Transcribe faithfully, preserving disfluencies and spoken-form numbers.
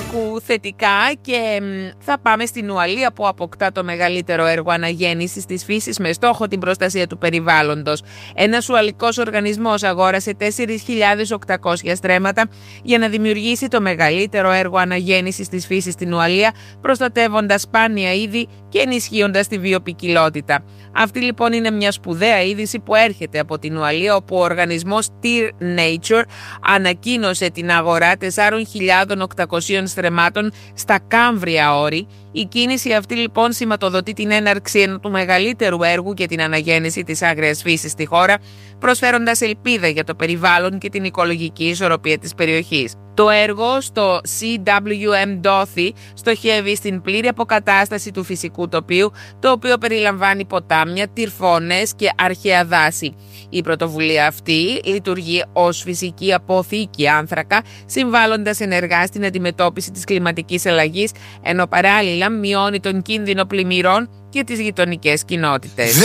άκου θετικά και θα πάμε στην Ουαλία που αποκτά το μεγαλύτερο έργο αναγέννησης της φύσης με στόχο την προστασία του περιβάλλοντος. Ένας ουαλικός οργανισμός αγόρασε τέσσερις χιλιάδες οκτακόσια στρέμματα για να δημιουργήσει το μεγαλύτερο έργο αναγέννησης της φύσης στην Ουαλία, προστατεύοντας σπάνια είδη και ενισχύοντας τη βιοποικιλότητα. Αυτή λοιπόν είναι μια σπουδαία είδηση που έρχεται από την Ουαλία, όπου ο οργανισμός Tear Nature ανακοίνωσε την αγορά τεσσάρων χιλιάδων οκτακοσίων στρεμμάτων στα Κάμβρια όρη. Η κίνηση αυτή λοιπόν σηματοδοτεί την έναρξη του μεγαλύτερου έργου και την αναγέννηση της άγριας φύσης στη χώρα, προσφέροντας ελπίδα για το περιβάλλον και την οικολογική ισορροπία της περιοχής. Το έργο στο σι ντάμπλιου εμ Dothy στοχεύει στην πλήρη αποκατάσταση του φυσικού τοπίου, το οποίο περιλαμβάνει ποτάμια, τυρφώνες και αρχαία δάση. Η πρωτοβουλία αυτή λειτουργεί ως φυσική αποθήκη άνθρακα, συμβάλλοντας ενεργά στην αντιμετώπιση της κλιματικής αλλαγής, ενώ παράλληλα μειώνει τον κίνδυνο πλημμυρών και τις γειτονικές κοινότητες.